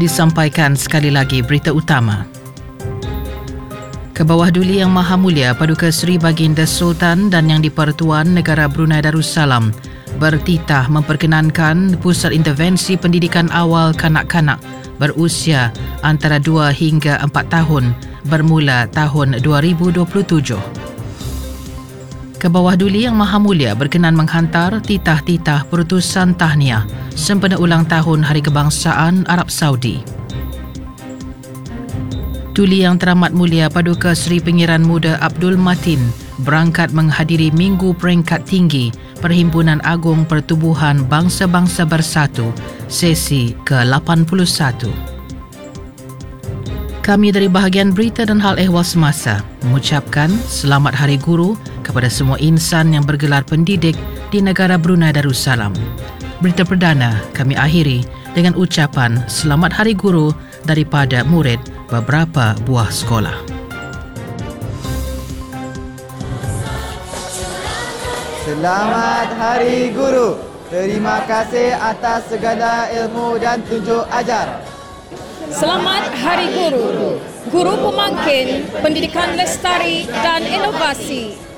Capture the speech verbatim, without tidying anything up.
Disampaikan sekali lagi berita utama. Kebawah Duli Yang Maha Mulia Paduka Seri Baginda Sultan dan Yang di-Pertuan Negara Brunei Darussalam bertitah memperkenankan Pusat Intervensi Pendidikan Awal Kanak-kanak berusia antara dua hingga empat tahun bermula tahun dua ribu dua puluh tujuh. Kebawah Duli Yang Maha Mulia berkenan menghantar titah-titah perutusan tahniah sempena ulang tahun Hari Kebangsaan Arab Saudi. Duli Yang Teramat Mulia Paduka Seri Pengiran Muda Abdul Matin berangkat menghadiri Minggu Peringkat Tinggi Perhimpunan Agung Pertubuhan Bangsa-Bangsa Bersatu sesi ke lapan puluh satu. Kami dari bahagian berita dan hal ehwal semasa mengucapkan Selamat Hari Guru kepada semua insan yang bergelar pendidik di negara Brunei Darussalam. Berita perdana kami akhiri dengan ucapan Selamat Hari Guru daripada murid beberapa buah sekolah. Selamat Hari Guru. Terima kasih atas segala ilmu dan tunjuk ajar. Selamat Hari Guru. Guru pemangkin pendidikan lestari dan inovasi.